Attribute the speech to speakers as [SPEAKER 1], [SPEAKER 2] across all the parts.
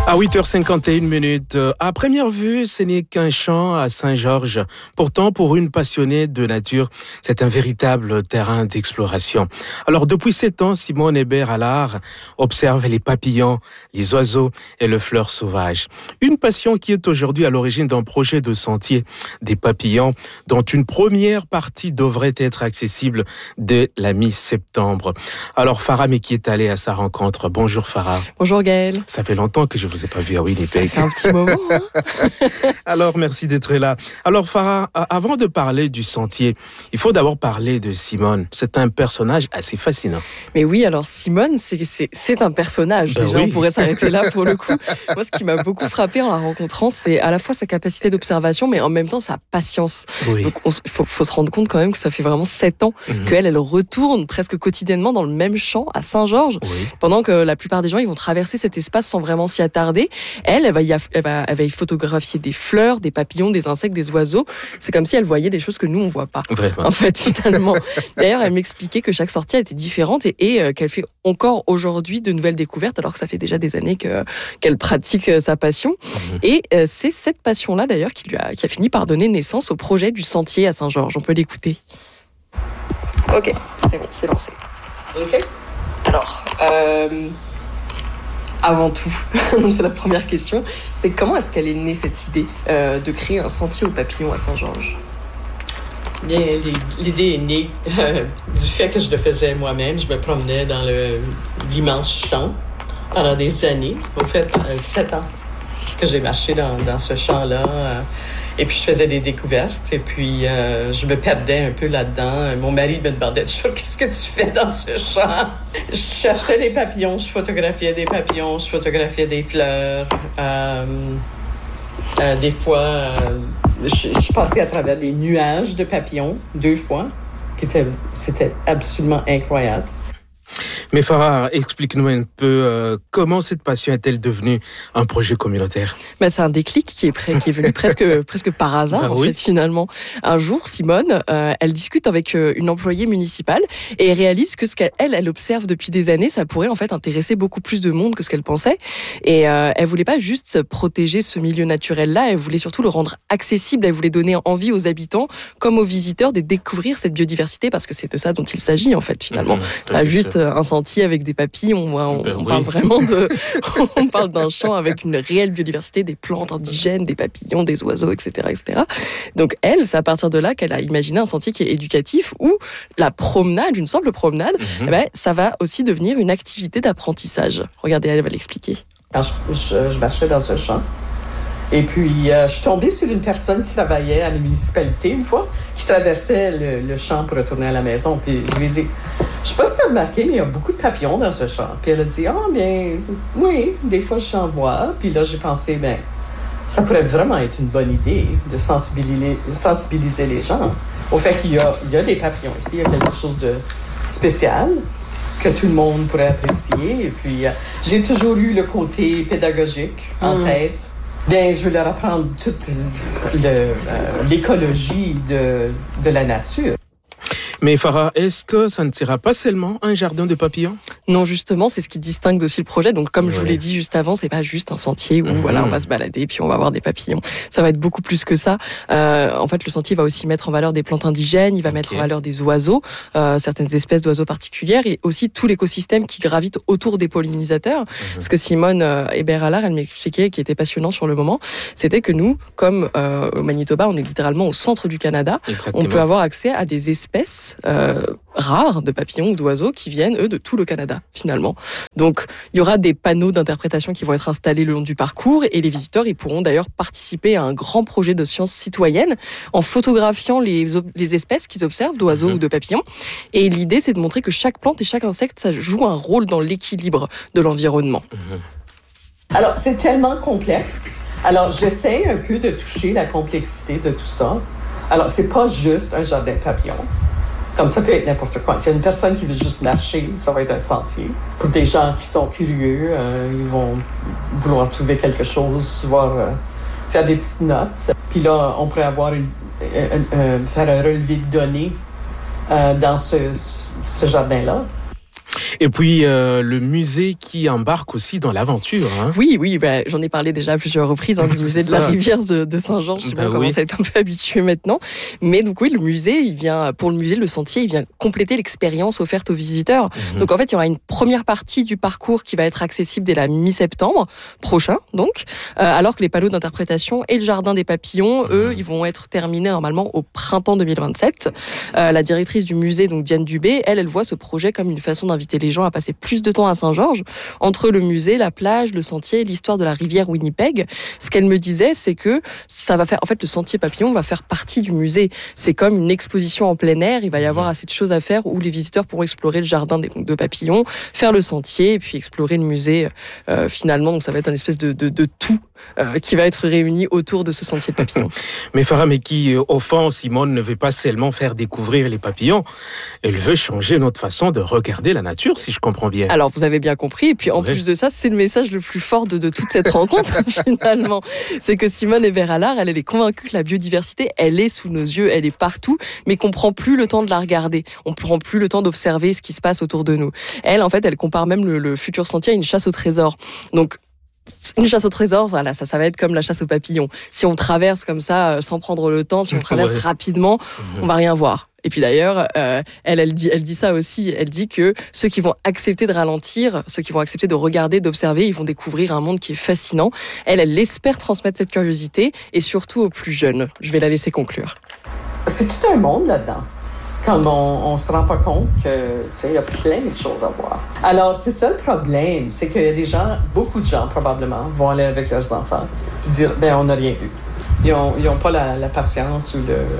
[SPEAKER 1] À 8h51, à première vue, ce n'est qu'un champ à Saint-Georges. Pourtant, pour une passionnée de nature, c'est un véritable terrain d'exploration. Alors, depuis 7 ans, Simone Hébert-Allard observe les papillons, les oiseaux et les fleurs sauvages. Une passion qui est aujourd'hui à l'origine d'un projet de sentier des papillons, dont une première partie devrait être accessible dès la mi-septembre. Alors, Farah Meki est allée à sa rencontre. Bonjour Farah.
[SPEAKER 2] Bonjour Gaël.
[SPEAKER 1] Ça fait longtemps que je vous ai pas vu à Winnipeg.
[SPEAKER 2] Ça fait un petit moment. Hein.
[SPEAKER 1] Alors, merci d'être là. Alors, Farah, avant de parler du sentier, il faut d'abord parler de Simone. C'est un personnage assez fascinant.
[SPEAKER 2] Mais oui, alors Simone, c'est un personnage.
[SPEAKER 1] Ben
[SPEAKER 2] déjà,
[SPEAKER 1] oui.
[SPEAKER 2] on pourrait s'arrêter là pour le coup. Moi, ce qui m'a beaucoup frappé en la rencontrant, c'est à la fois sa capacité d'observation, mais en même temps sa patience.
[SPEAKER 1] Oui.
[SPEAKER 2] Donc, il faut se rendre compte quand même que ça fait vraiment 7 ans qu'elle retourne presque quotidiennement dans le même champ à Saint-Georges,
[SPEAKER 1] Oui.
[SPEAKER 2] pendant que la plupart des gens ils vont traverser cet espace sans vraiment s'y attarder. Elle va y photographier des fleurs, des papillons, des insectes, des oiseaux. C'est comme si elle voyait des choses que nous on voit pas.
[SPEAKER 1] Vraiment.
[SPEAKER 2] En fait, finalement. D'ailleurs, elle m'expliquait que chaque sortie elle était différente et qu'elle fait encore aujourd'hui de nouvelles découvertes, alors que ça fait déjà des années qu'elle pratique sa passion. Et c'est cette passion-là d'ailleurs qui a fini par donner naissance au projet du sentier à Saint-Georges. On peut l'écouter. Ok, c'est bon, c'est lancé. Ok. Alors, avant tout, donc c'est la première question, c'est comment est-ce qu'elle est née cette idée de créer un sentier aux papillons à Saint-Georges?
[SPEAKER 3] Bien, l'idée est née du fait que je le faisais moi-même. Je me promenais dans l'immense champ pendant des années. En fait, 7 ans que j'ai marché dans ce champ-là. Et puis, je faisais des découvertes. Et puis, je me perdais un peu là-dedans. Mon mari me demandait toujours « Qu'est-ce que tu fais dans ce champ? » Je cherchais des papillons, je photographiais des papillons, je photographiais des fleurs. Des fois, je passais à travers des nuages de papillons 2 fois. C'était absolument incroyable.
[SPEAKER 1] Mais Farah, explique-nous un peu comment cette passion est-elle devenue un projet communautaire?
[SPEAKER 2] C'est un déclic qui est venu presque par hasard,
[SPEAKER 1] oui.
[SPEAKER 2] fait, finalement. Un jour, Simone, elle discute avec une employée municipale et réalise que ce qu'elle observe depuis des années, ça pourrait en fait intéresser beaucoup plus de monde que ce qu'elle pensait. Et elle voulait pas juste protéger ce milieu naturel-là, elle voulait surtout le rendre accessible, elle voulait donner envie aux habitants comme aux visiteurs de découvrir cette biodiversité, parce que c'est de ça dont il s'agit en fait, finalement. Pas juste un sentier avec des papillons, on parle vraiment on parle d'un champ avec une réelle biodiversité, des plantes indigènes, des papillons, des oiseaux, etc., etc. Donc elle, c'est à partir de là qu'elle a imaginé un sentier qui est éducatif, où la promenade, une simple promenade, ça va aussi devenir une activité d'apprentissage. Regardez, elle va l'expliquer.
[SPEAKER 3] Quand je marchais dans ce champ, et puis je suis tombée sur une personne qui travaillait à la municipalité une fois, qui traversait le champ pour retourner à la maison. Puis je lui ai dit, je sais pas si tu as remarqué, mais il y a beaucoup de papillons dans ce champ. Puis elle a dit, bien, oui, des fois j'en vois. Puis là, j'ai pensé, ça pourrait vraiment être une bonne idée de sensibiliser les gens au fait qu'il y a des papillons ici, il y a quelque chose de spécial que tout le monde pourrait apprécier. Et puis, j'ai toujours eu le côté pédagogique en tête. Je veux leur apprendre toute l'écologie de la nature.
[SPEAKER 1] Mais Farah, est-ce que ça ne sera pas seulement un jardin de papillons?
[SPEAKER 2] Non, justement, c'est ce qui distingue aussi le projet. Donc, comme je vous l'ai dit juste avant, c'est pas juste un sentier où on va se balader puis on va voir des papillons. Ça va être beaucoup plus que ça. En fait, le sentier va aussi mettre en valeur des plantes indigènes, il va mettre en valeur des oiseaux, certaines espèces d'oiseaux particulières, et aussi tout l'écosystème qui gravite autour des pollinisateurs. Ce que Simone Hébert-Allard, elle m'expliquait, qui était passionnant sur le moment, c'était que nous, comme au Manitoba, on est littéralement au centre du Canada.
[SPEAKER 1] Exactement.
[SPEAKER 2] On peut avoir accès à des espèces rares de papillons ou d'oiseaux qui viennent, eux, de tout le Canada, finalement. Donc, il y aura des panneaux d'interprétation qui vont être installés le long du parcours, et les visiteurs, ils pourront d'ailleurs participer à un grand projet de science citoyenne en photographiant les espèces qu'ils observent, d'oiseaux ou de papillons. Et l'idée, c'est de montrer que chaque plante et chaque insecte, ça joue un rôle dans l'équilibre de l'environnement.
[SPEAKER 3] Alors, c'est tellement complexe. Alors, j'essaie un peu de toucher la complexité de tout ça. Alors, c'est pas juste un jardin de papillons. Comme ça peut être n'importe quoi. Il y a une personne qui veut juste marcher, ça va être un sentier. Pour des gens qui sont curieux, ils vont vouloir trouver quelque chose, faire des petites notes. Puis là, on pourrait avoir faire un relevé de données dans ce jardin-là.
[SPEAKER 1] Et puis, le musée qui embarque aussi dans l'aventure. Hein.
[SPEAKER 2] Oui, j'en ai parlé déjà à plusieurs reprises, du musée de la rivière de Saint-Georges. Je sais pas, on commence à être un peu habitué maintenant. Mais donc oui, le musée, le sentier, il vient compléter l'expérience offerte aux visiteurs. Donc en fait, il y aura une première partie du parcours qui va être accessible dès la mi-septembre prochain, donc, alors que les panneaux d'interprétation et le jardin des papillons, eux, ils vont être terminés normalement au printemps 2027. La directrice du musée, donc Diane Dubé, elle voit ce projet comme une façon d'inviter les gens à passer plus de temps à Saint-Georges, entre le musée, la plage, le sentier, l'histoire de la rivière Winnipeg. Ce qu'elle me disait, c'est que ça va faire, en fait, le sentier papillon va faire partie du musée. C'est comme une exposition en plein air. Il va y avoir assez de choses à faire où les visiteurs pourront explorer le jardin de papillons, faire le sentier et puis explorer le musée finalement. Donc ça va être une espèce de tout qui va être réuni autour de ce sentier de papillons.
[SPEAKER 1] Mais Farah Meki, au fond, Simone ne veut pas seulement faire découvrir les papillons, elle veut changer notre façon de regarder la nature, si je comprends bien.
[SPEAKER 2] Alors, vous avez bien compris. Et puis, en plus de ça, c'est le message le plus fort de toute cette rencontre, finalement. C'est que Simone Eberhard, elle est convaincue que la biodiversité, elle est sous nos yeux, elle est partout, mais qu'on prend plus le temps de la regarder. On prend plus le temps d'observer ce qui se passe autour de nous. Elle, en fait, elle compare même le futur sentier à une chasse au trésor. Donc, une chasse au trésor, voilà, ça va être comme la chasse aux papillons. Si on traverse comme ça, sans prendre le temps, si on traverse rapidement, on va rien voir. Et puis d'ailleurs, elle dit ça aussi. Elle dit que ceux qui vont accepter de ralentir, ceux qui vont accepter de regarder, d'observer, ils vont découvrir un monde qui est fascinant. Elle espère transmettre cette curiosité et surtout aux plus jeunes. Je vais la laisser conclure.
[SPEAKER 3] C'est tout un monde là-dedans. Comme on se rend pas compte que, tu sais, il y a plein de choses à voir. Alors, c'est ça le problème, c'est qu'il y a des gens, beaucoup de gens probablement, vont aller avec leurs enfants et dire, on n'a rien vu. Ils ont pas la patience ou le...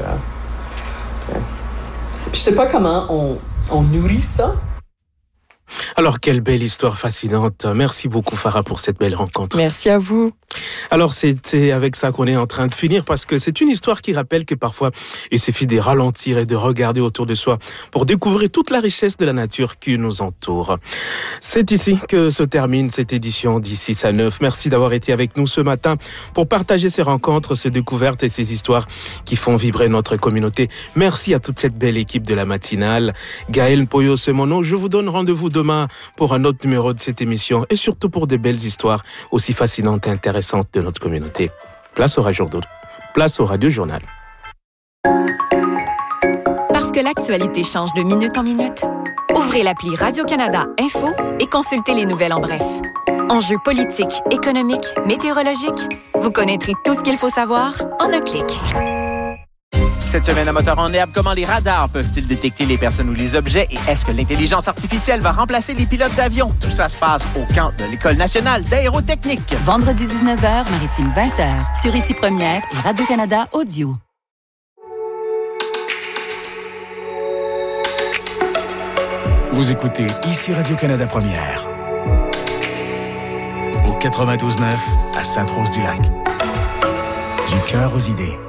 [SPEAKER 3] Puis je sais pas comment on nourrit ça.
[SPEAKER 1] Alors, quelle belle histoire fascinante. Merci beaucoup, Farah, pour cette belle rencontre.
[SPEAKER 2] Merci à vous.
[SPEAKER 1] Alors, c'était avec ça qu'on est en train de finir, parce que c'est une histoire qui rappelle que parfois, il suffit de ralentir et de regarder autour de soi pour découvrir toute la richesse de la nature qui nous entoure. C'est ici que se termine cette édition d'6 à 9. Merci d'avoir été avec nous ce matin pour partager ces rencontres, ces découvertes et ces histoires qui font vibrer notre communauté. Merci à toute cette belle équipe de la matinale. Gaël Poyo, c'est mon nom. Je vous donne rendez-vous demain pour un autre numéro de cette émission et surtout pour des belles histoires aussi fascinantes et intéressantes de notre communauté. Place au Radio Journal.
[SPEAKER 4] Parce que l'actualité change de minute en minute, ouvrez l'appli Radio-Canada Info et consultez les nouvelles en bref. Enjeux politiques, économiques, météorologiques, vous connaîtrez tout ce qu'il faut savoir en un clic.
[SPEAKER 5] Cette semaine à Moteur en herbe, comment les radars peuvent-ils détecter les personnes ou les objets et est-ce que l'intelligence artificielle va remplacer les pilotes d'avion? Tout ça se passe au camp de l'École nationale d'aérotechnique.
[SPEAKER 6] Vendredi 19h, Maritime 20h, sur Ici Première et Radio-Canada Audio.
[SPEAKER 7] Vous écoutez Ici Radio-Canada Première. Au 92.9 à Sainte-Rose-du-Lac. Du cœur aux idées.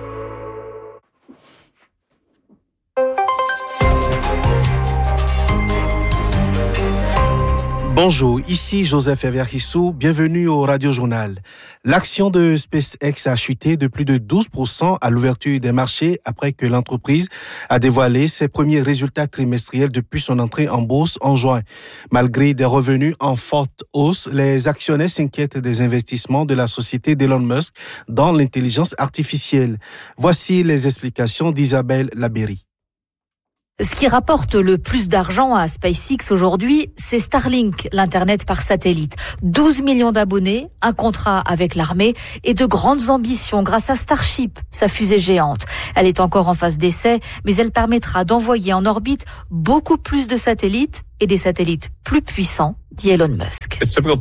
[SPEAKER 8] Bonjour, ici Joseph Eviarissou, bienvenue au Radio Journal. L'action de SpaceX a chuté de plus de 12% à l'ouverture des marchés après que l'entreprise a dévoilé ses premiers résultats trimestriels depuis son entrée en bourse en juin. Malgré des revenus en forte hausse, les actionnaires s'inquiètent des investissements de la société d'Elon Musk dans l'intelligence artificielle. Voici les explications d'Isabelle Labéry.
[SPEAKER 9] Ce qui rapporte le plus d'argent à SpaceX aujourd'hui, c'est Starlink, l'Internet par satellite. 12 millions d'abonnés, un contrat avec l'armée et de grandes ambitions grâce à Starship, sa fusée géante. Elle est encore en phase d'essai, mais elle permettra d'envoyer en orbite beaucoup plus de satellites et des satellites plus puissants, dit Elon Musk.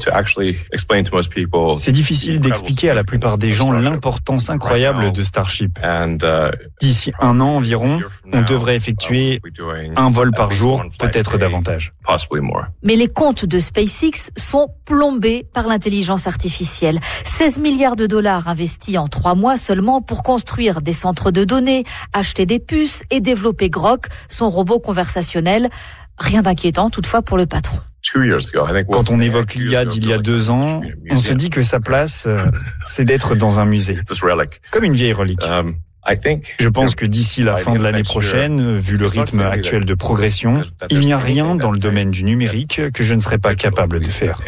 [SPEAKER 10] C'est difficile d'expliquer à la plupart des gens l'importance incroyable de Starship. D'ici 1 an environ, on devrait effectuer 1 vol par jour, peut-être davantage.
[SPEAKER 9] Mais les comptes de SpaceX sont plombés par l'intelligence artificielle. 16 milliards de dollars investis en 3 mois seulement pour construire des centres de données, acheter des puces et développer Grok, son robot conversationnel. Rien d'inquiétant toutefois pour le patron.
[SPEAKER 10] Quand on évoque l'IA d'il y a 2 ans, on se dit que sa place, c'est d'être dans un musée. Comme une vieille relique. Je pense que d'ici la fin de l'année prochaine, vu le rythme actuel de progression, il n'y a rien dans le domaine du numérique que je ne serais pas capable de faire.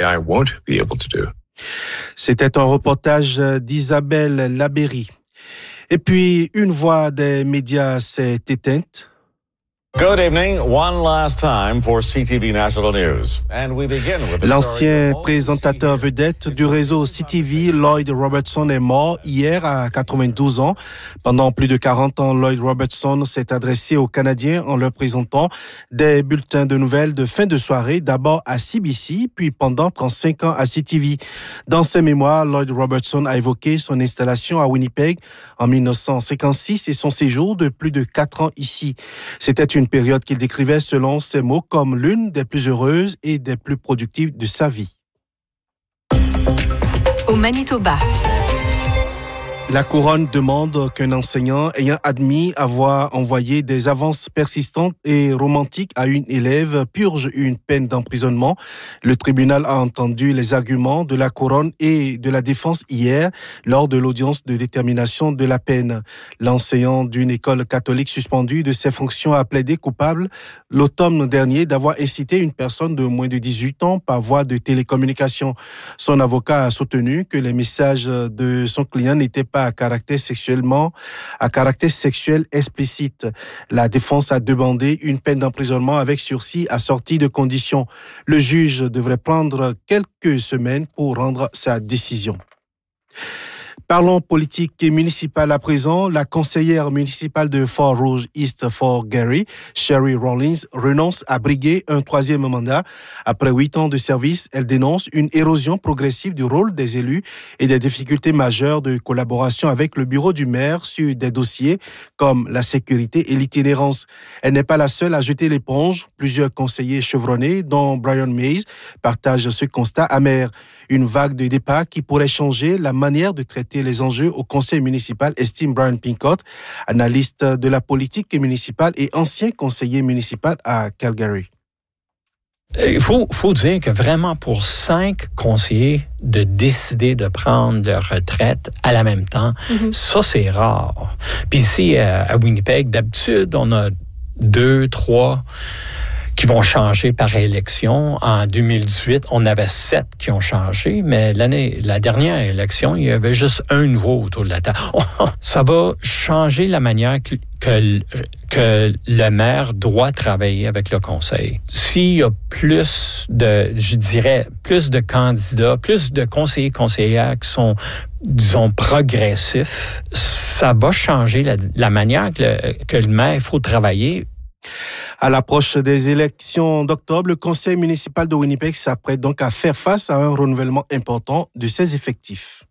[SPEAKER 8] C'était un reportage d'Isabelle Labéry. Et puis, une voix des médias s'est éteinte.
[SPEAKER 11] Good evening. One last time for CTV National News. And we begin with
[SPEAKER 8] L'ancien présentateur vedette du réseau CTV, Lloyd Robertson, est mort hier à 92 ans. Pendant plus de 40 ans, Lloyd Robertson s'est adressé aux Canadiens en leur présentant des bulletins de nouvelles de fin de soirée, d'abord à CBC, puis pendant 35 ans à CTV. Dans ses mémoires, Lloyd Robertson a évoqué son installation à Winnipeg en 1956 et son séjour de plus de 4 ans ici. C'était une période qu'il décrivait selon ses mots comme l'une des plus heureuses et des plus productives de sa vie.
[SPEAKER 4] Au Manitoba.
[SPEAKER 8] La Couronne demande qu'un enseignant ayant admis avoir envoyé des avances persistantes et romantiques à une élève purge une peine d'emprisonnement. Le tribunal a entendu les arguments de la Couronne et de la défense hier lors de l'audience de détermination de la peine. L'enseignant d'une école catholique suspendue de ses fonctions a plaidé coupable l'automne dernier d'avoir incité une personne de moins de 18 ans par voie de télécommunication. Son avocat a soutenu que les messages de son client n'étaient pas à caractère sexuel explicite. La défense a demandé une peine d'emprisonnement avec sursis assortie de conditions. Le juge devrait prendre quelques semaines pour rendre sa décision. Parlons politique municipale à présent. La conseillère municipale de Fort Rouge East Fort Garry, Sherry Rawlings, renonce à briguer un troisième mandat. Après 8 ans de service, elle dénonce une érosion progressive du rôle des élus et des difficultés majeures de collaboration avec le bureau du maire sur des dossiers comme la sécurité et l'itinérance. Elle n'est pas la seule à jeter l'éponge. Plusieurs conseillers chevronnés, dont Brian Mays, partagent ce constat amer. Une vague de départ qui pourrait changer la manière de traiter les enjeux au conseil municipal, estime Brian Pincott, analyste de la politique municipale et ancien conseiller municipal à Calgary.
[SPEAKER 12] Il faut dire que vraiment pour 5 conseillers de décider de prendre leur retraite à la même temps, ça c'est rare. Puis ici à Winnipeg, d'habitude on a 2, 3 qui vont changer par élection. En 2018, on avait 7 qui ont changé, mais la dernière élection, il y avait juste un nouveau autour de la table. Ça va changer la manière que le maire doit travailler avec le conseil. S'il y a plus de candidats, plus de conseillères qui sont, disons, progressifs, ça va changer la manière que le maire faut travailler.
[SPEAKER 8] À l'approche des élections d'octobre, le conseil municipal de Winnipeg s'apprête donc à faire face à un renouvellement important de ses effectifs.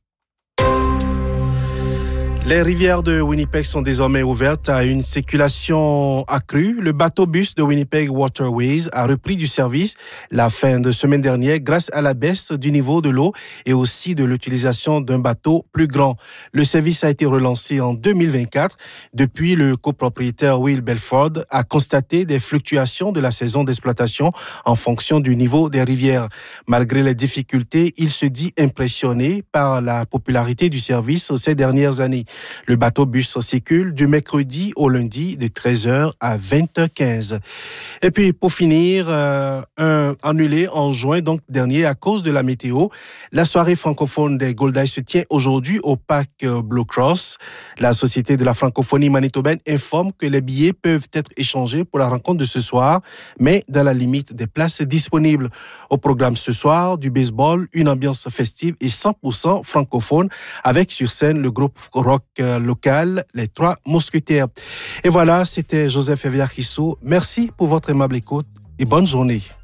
[SPEAKER 8] Les rivières de Winnipeg sont désormais ouvertes à une circulation accrue. Le bateau-bus de Winnipeg Waterways a repris du service la fin de semaine dernière grâce à la baisse du niveau de l'eau et aussi de l'utilisation d'un bateau plus grand. Le service a été relancé en 2024. Depuis, le copropriétaire Will Belford a constaté des fluctuations de la saison d'exploitation en fonction du niveau des rivières. Malgré les difficultés, il se dit impressionné par la popularité du service ces dernières années. Le bateau-bus circule du mercredi au lundi de 13h à 20h15. Et puis, pour finir, annulé en juin donc dernier à cause de la météo, la soirée francophone des Gold Eye se tient aujourd'hui au parc Blue Cross. La Société de la francophonie manitobaine informe que les billets peuvent être échangés pour la rencontre de ce soir, mais dans la limite des places disponibles. Au programme ce soir, du baseball, une ambiance festive et 100% francophone, avec sur scène le groupe rock local, les Trois Mousquetaires. Et voilà, c'était Joseph Eviachissou. Merci pour votre aimable écoute et bonne journée.